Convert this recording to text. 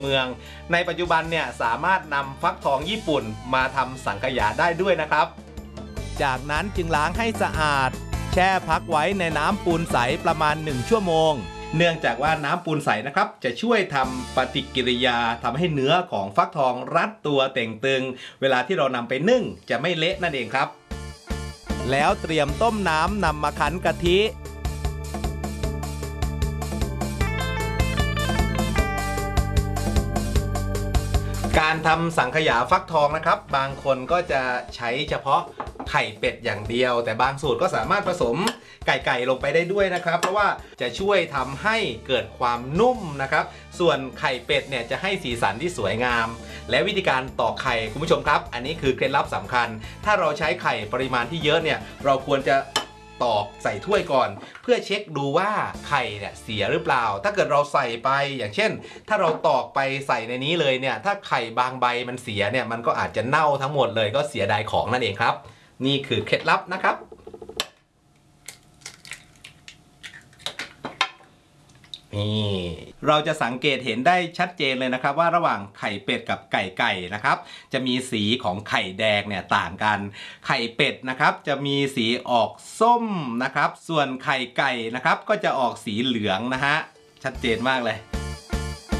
เมืองในปัจจุบันเนี่ยสามารถนำฟักทองญี่ปุ่นมาทำสังขยาได้ด้วยนะครับจากนั้นจึงล้างให้สะอาดแช่พักไว้ในน้ำปูนใสประมาณ1ชั่วโมงเนื่องจากว่าน้ำปูนใสนะครับจะช่วยทำปฏิกิริยาทำให้เนื้อของฟักทองรัดตัวเต่งตึงเวลาที่เรานำไปนึ่งจะไม่เละนั่นเองครับแล้วเตรียมต้มน้ำนำมาคั้นกะทิการทำสังขยาฟักทองนะครับบางคนก็จะใช้เฉพาะไข่เป็ดอย่างเดียวแต่บางสูตรก็สามารถผสมไก่ลงไปได้ด้วยนะครับเพราะว่าจะช่วยทำให้เกิดความนุ่มนะครับส่วนไข่เป็ดเนี่ยจะให้สีสันที่สวยงามและวิธีการตอกไข่คุณผู้ชมครับอันนี้คือเคล็ดลับสำคัญถ้าเราใช้ไข่ปริมาณที่เยอะเนี่ยเราควรจะตอกใส่ถ้วยก่อนเพื่อเช็คดูว่าไข่เนี่ยเสียหรือเปล่าถ้าเกิดเราใส่ไปอย่างเช่นถ้าเราตอกไปใส่ในนี้เลยเนี่ยถ้าไข่บางใบมันเสียเนี่ยมันก็อาจจะเน่าทั้งหมดเลยก็เสียดายของนั่นเองครับนี่คือเคล็ดลับนะครับนี่เราจะสังเกตเห็นได้ชัดเจนเลยนะครับว่าระหว่างไข่เป็ดกับไก่นะครับจะมีสีของไข่แดงเนี่ยต่างกันไข่เป็ดนะครับจะมีสีออกส้มนะครับส่วนไข่ไก่นะครับก็จะออกสีเหลืองนะฮะชัดเจนมากเลย